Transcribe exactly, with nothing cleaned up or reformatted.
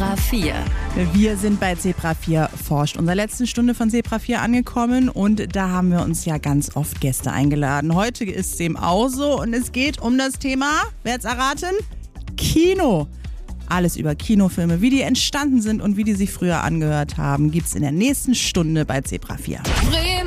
Zebra vier. Wir sind bei Zebra vier forscht, unserer letzten Stunde von Zebra vier angekommen und da haben wir uns ja ganz oft Gäste eingeladen. Heute ist es dem auch so und es geht um das Thema, wer hat's erraten? Kino. Alles über Kinofilme, wie die entstanden sind und wie die sich früher angehört haben, gibt's in der nächsten Stunde bei Zebra vier. Bremen.